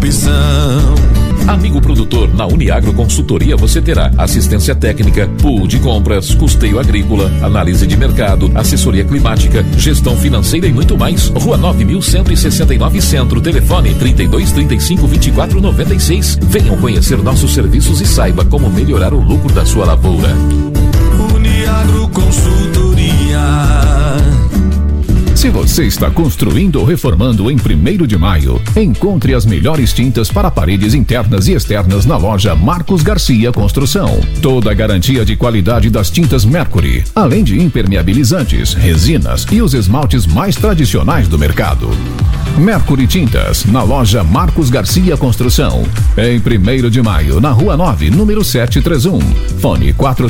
opção. Amigo produtor, na Uniagro Consultoria você terá assistência técnica, pool de compras, custeio agrícola, análise de mercado, assessoria climática, gestão financeira e muito mais. Rua 9.169 Centro, telefone 3235-2496. Venham conhecer nossos serviços e saiba como melhorar o lucro da sua lavoura. Uniagro Consultoria. Se você está construindo ou reformando em 1º de Maio, encontre as melhores tintas para paredes internas e externas na loja Marcos Garcia Construção. Toda a garantia de qualidade das tintas Mercury, além de impermeabilizantes, resinas e os esmaltes mais tradicionais do mercado. Mercury Tintas, na loja Marcos Garcia Construção, em 1º de Maio, na Rua 9, número 731. Fone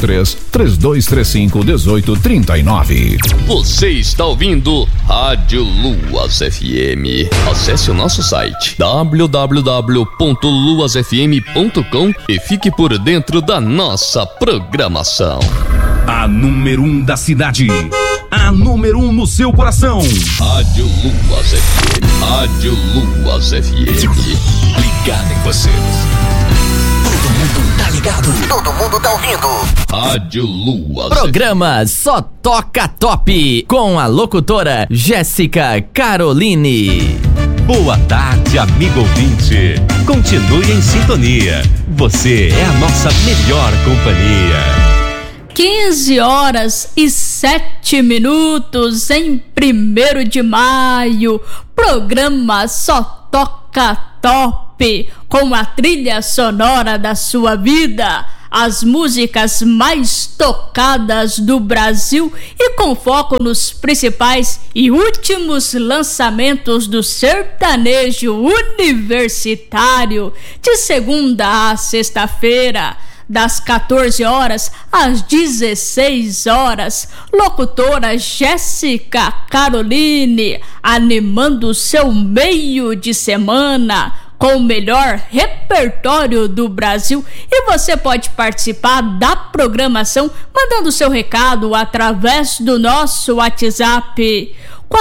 43-3235-1839. Você está ouvindo Rádio Luas FM. Acesse o nosso site www.luasfm.com e fique por dentro da nossa programação. A número 1 da cidade. A número 1 no seu coração. Rádio Luas FM. Rádio Luas FM. Ligado em você. Todo mundo tá ligado. Todo mundo tá ouvindo. Rádio Luas. Programa Só Toca Top, com a locutora Jéssica Caroline. Boa tarde, amigo ouvinte. Continue em sintonia. Você é a nossa melhor companhia. 15h07 em 1º de maio. Programa Só Toca Top, com a trilha sonora da sua vida, as músicas mais tocadas do Brasil e com foco nos principais e últimos lançamentos do sertanejo universitário, de segunda a sexta-feira, das 14 horas às 16 horas. Locutora Jéssica Caroline, animando o seu meio de semana com o melhor repertório do Brasil. E você pode participar da programação mandando seu recado através do nosso WhatsApp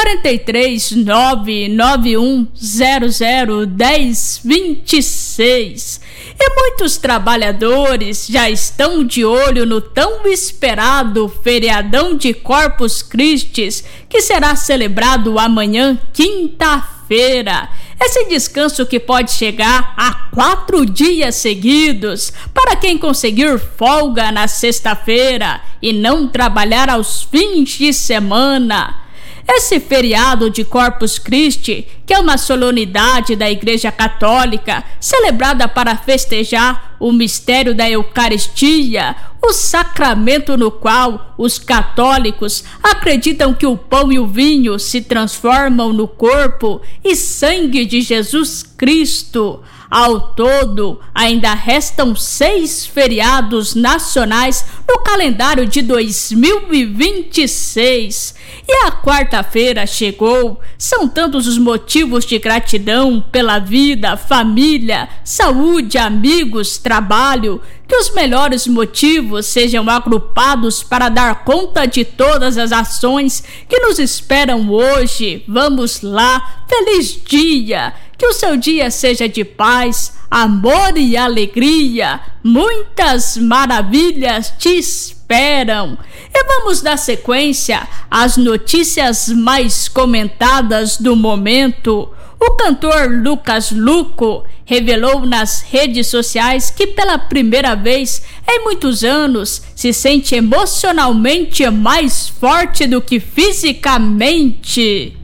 43991001026. E muitos trabalhadores já estão de olho no tão esperado feriadão de Corpus Christi, que será celebrado amanhã, quinta-feira. Esse descanso que pode chegar a 4 dias seguidos para quem conseguir folga na sexta-feira e não trabalhar aos fins de semana. Esse feriado de Corpus Christi, que é uma solenidade da Igreja Católica, celebrada para festejar o mistério da Eucaristia, o sacramento no qual os católicos acreditam que o pão e o vinho se transformam no corpo e sangue de Jesus Cristo. Ao todo, ainda restam 6 feriados nacionais no calendário de 2026. E a quarta-feira chegou. São tantos os motivos de gratidão pela vida, família, saúde, amigos, trabalho, que os melhores motivos sejam agrupados para dar conta de todas as ações que nos esperam hoje. Vamos lá, feliz dia! Que o seu dia seja de paz, amor e alegria. Muitas maravilhas te esperam. E vamos dar sequência às notícias mais comentadas do momento. O cantor Lucas Luco revelou nas redes sociais que pela primeira vez em muitos anos se sente emocionalmente mais forte do que fisicamente.